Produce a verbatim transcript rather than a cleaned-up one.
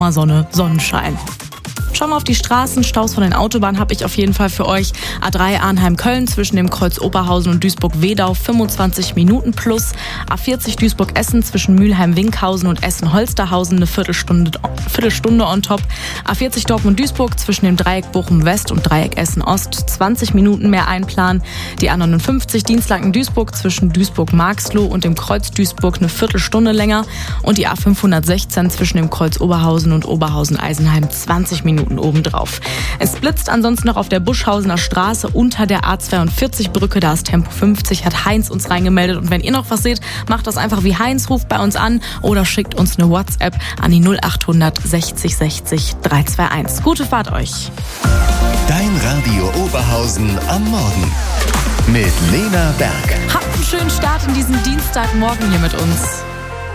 Sonne, Sonnenschein. Schauen wir auf die Straßen. Staus von den Autobahnen habe ich auf jeden Fall für euch. A drei Arnheim-Köln zwischen dem Kreuz Oberhausen und Duisburg-Wedau fünfundzwanzig Minuten plus. A vierzig Duisburg-Essen zwischen Mülheim-Winkhausen und Essen-Holsterhausen eine Viertelstunde, Viertelstunde on top. A vierzig Dortmund-Duisburg zwischen dem Dreieck Bochum-West und Dreieck Essen-Ost zwanzig Minuten mehr einplanen. Die A neunundfünfzig Dienstlaken-Duisburg zwischen Duisburg-Marxloh und dem Kreuz Duisburg eine Viertelstunde länger. Und die A fünfhundertsechzehn zwischen dem Kreuz Oberhausen und Oberhausen-Eisenheim zwanzig Minuten obendrauf. Es blitzt ansonsten noch auf der Buschhausener Straße unter der A zweiundvierzig Brücke. Da ist Tempo fünfzig, hat Heinz uns reingemeldet. Und wenn ihr noch was seht, macht das einfach wie Heinz, ruft bei uns an oder schickt uns eine WhatsApp an die null achthundert sechzig sechzig dreihunderteinundzwanzig. Gute Fahrt euch. Dein Radio Oberhausen am Morgen mit Lena Berg. Habt einen schönen Start in diesen Dienstagmorgen hier mit uns.